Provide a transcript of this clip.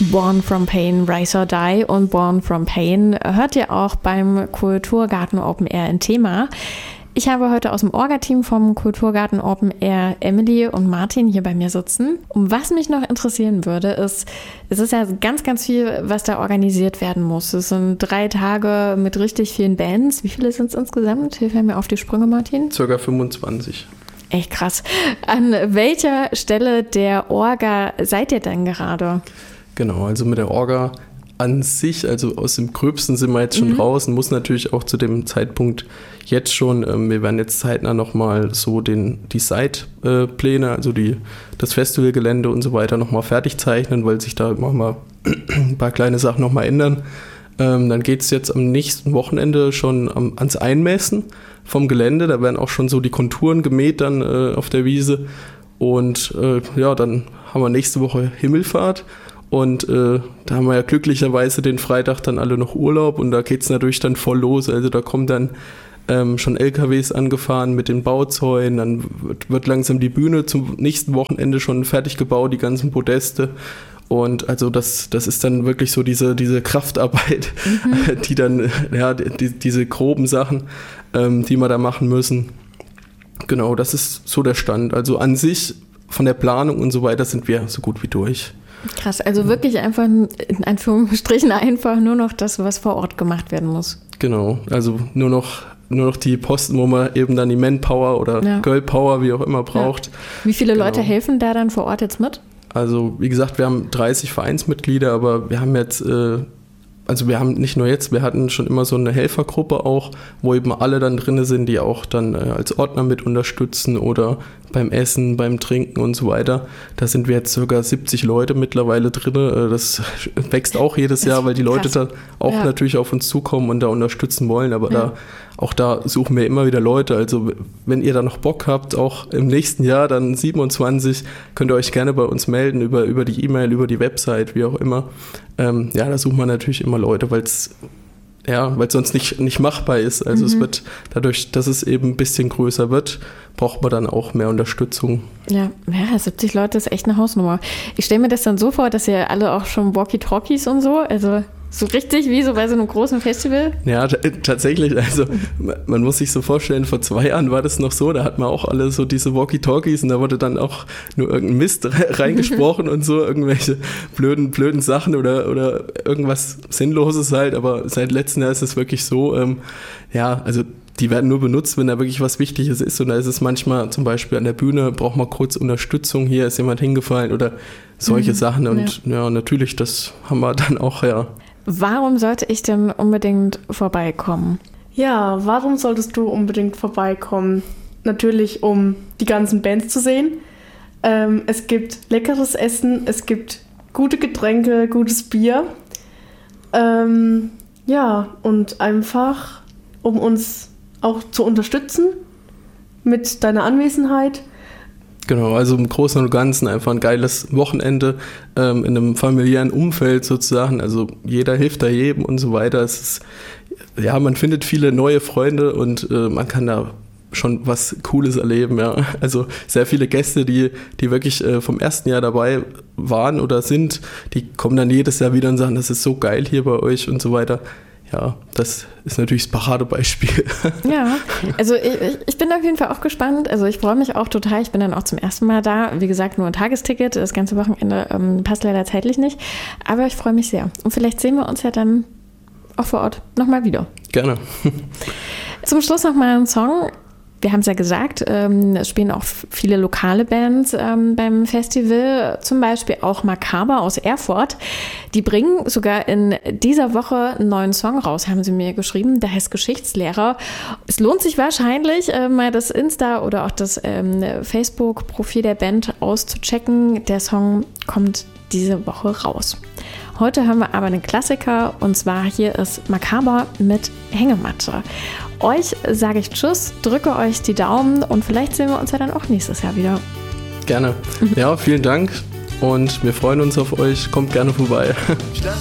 Born from Pain, Rise or Die und Born from Pain hört ihr auch beim Kulturgarten Open Air in Thema. Ich habe heute aus dem Orga-Team vom Kulturgarten Open Air Emily und Martin hier bei mir sitzen. Und was mich noch interessieren würde, ist, es ist ja ganz, ganz viel, was da organisiert werden muss. Es sind 3 Tage mit richtig vielen Bands. Wie viele sind es insgesamt? Hilf mir auf die Sprünge, Martin. Circa 25. Echt krass. An welcher Stelle der Orga seid ihr denn gerade? Genau, also mit der Orga an sich, also aus dem Gröbsten sind wir jetzt schon draußen, muss natürlich auch zu dem Zeitpunkt jetzt schon, wir werden jetzt zeitnah nochmal so die Site-Pläne, also das Festivalgelände und so weiter nochmal fertig zeichnen, weil sich da nochmal ein paar kleine Sachen nochmal ändern. Dann geht es jetzt am nächsten Wochenende schon ans Einmessen vom Gelände, da werden auch schon so die Konturen gemäht dann auf der Wiese und dann haben wir nächste Woche Himmelfahrt. Und da haben wir ja glücklicherweise den Freitag dann alle noch Urlaub und da geht es natürlich dann voll los. Also da kommen dann schon LKWs angefahren mit den Bauzäunen, dann wird langsam die Bühne zum nächsten Wochenende schon fertig gebaut, die ganzen Podeste. Und also das ist dann wirklich so diese Kraftarbeit, die dann, diese groben Sachen, die wir da machen müssen. Genau, das ist so der Stand. Also an sich, von der Planung und so weiter sind wir so gut wie durch. Krass, also wirklich einfach, in Anführungsstrichen, einfach nur noch das, was vor Ort gemacht werden muss. Genau, also nur noch die Posten, wo man eben dann die Manpower oder Girlpower, wie auch immer, braucht. Ja. Wie viele Leute helfen da dann vor Ort jetzt mit? Also wie gesagt, wir haben 30 Vereinsmitglieder, aber wir haben jetzt, wir haben nicht nur jetzt, wir hatten schon immer so eine Helfergruppe auch, wo eben alle dann drin sind, die auch dann als Ordner mit unterstützen oder beim Essen, beim Trinken und so weiter. Da sind wir jetzt ca. 70 Leute mittlerweile drin. Das wächst auch jedes Jahr, weil die Leute da auch natürlich auf uns zukommen und da unterstützen wollen. Aber da suchen wir immer wieder Leute. Also wenn ihr da noch Bock habt, auch im nächsten Jahr, dann 27, könnt ihr euch gerne bei uns melden über die E-Mail, über die Website, wie auch immer. Da suchen wir natürlich immer Leute, weil es sonst nicht machbar ist. Also es wird dadurch, dass es eben ein bisschen größer wird, braucht man dann auch mehr Unterstützung. Ja, 70 Leute ist echt eine Hausnummer. Ich stelle mir das dann so vor, dass ihr alle auch schon Walkie-Talkies und so, also so richtig wie so bei so einem großen Festival? Ja, tatsächlich. Also man muss sich so vorstellen, vor 2 Jahren war das noch so, da hat man auch alle so diese Walkie-Talkies und da wurde dann auch nur irgendein Mist reingesprochen und so, irgendwelche blöden Sachen oder irgendwas Sinnloses halt, aber seit letztem Jahr ist es wirklich so, also die werden nur benutzt, wenn da wirklich was Wichtiges ist und da ist es manchmal zum Beispiel an der Bühne, braucht man kurz Unterstützung, hier ist jemand hingefallen oder solche Sachen und natürlich, das haben wir dann auch, Warum sollte ich denn unbedingt vorbeikommen? Ja, warum solltest du unbedingt vorbeikommen? Natürlich, um die ganzen Bands zu sehen. Es gibt leckeres Essen, es gibt gute Getränke, gutes Bier. Und einfach, um uns auch zu unterstützen mit deiner Anwesenheit. Genau, also im Großen und Ganzen einfach ein geiles Wochenende in einem familiären Umfeld sozusagen. Also jeder hilft da jedem und so weiter. Man findet viele neue Freunde und man kann da schon was Cooles erleben. Ja. Also sehr viele Gäste, die wirklich vom ersten Jahr dabei waren oder sind, die kommen dann jedes Jahr wieder und sagen, das ist so geil hier bei euch und so weiter. Ja, das ist natürlich das Paradebeispiel. Ja, also ich bin auf jeden Fall auch gespannt. Also ich freue mich auch total. Ich bin dann auch zum ersten Mal da. Wie gesagt, nur ein Tagesticket. Das ganze Wochenende passt leider zeitlich nicht. Aber ich freue mich sehr. Und vielleicht sehen wir uns ja dann auch vor Ort nochmal wieder. Gerne. Zum Schluss nochmal ein Song. Wir haben es ja gesagt, es spielen auch viele lokale Bands beim Festival, zum Beispiel auch Makaber aus Erfurt. Die bringen sogar in dieser Woche einen neuen Song raus, haben sie mir geschrieben, der heißt Geschichtslehrer. Es lohnt sich wahrscheinlich, mal das Insta oder auch das Facebook-Profil der Band auszuchecken. Der Song kommt diese Woche raus. Heute haben wir aber einen Klassiker und zwar hier ist Makaber mit Hängematte. Euch sage ich Tschüss, drücke euch die Daumen und vielleicht sehen wir uns ja dann auch nächstes Jahr wieder. Gerne. Ja, vielen Dank und wir freuen uns auf euch. Kommt gerne vorbei.